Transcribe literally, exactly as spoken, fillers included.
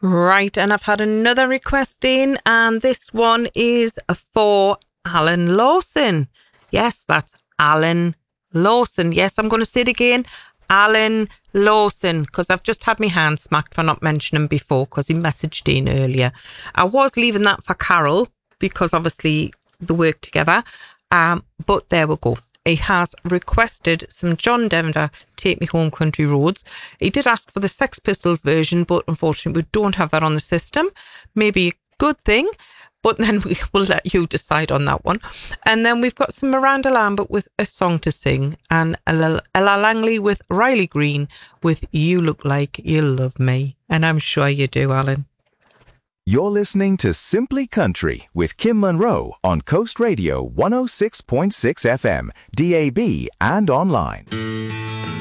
Right, and I've had another request in, and this one is for Alan Lawson. Yes, that's Alan Lawson. Yes, I'm going to say it again. Alan Lawson, because I've just had my hand smacked for not mentioning him before because he messaged in earlier. I was leaving that for Carol because obviously they work together, um, but there we go. He has requested some John Denver, Take Me Home Country Roads. He did ask for the Sex Pistols version, but unfortunately we don't have that on the system. Maybe a good thing, but then we will let you decide on that one. And then we've got some Miranda Lambert with A Song to Sing, and Ella, Ella Langley with Riley Green with You Look Like You Love Me. And I'm sure you do, Alan. You're listening to Simply Country with Kim Monroe on Coast Radio one oh six point six F M, D A B, and online.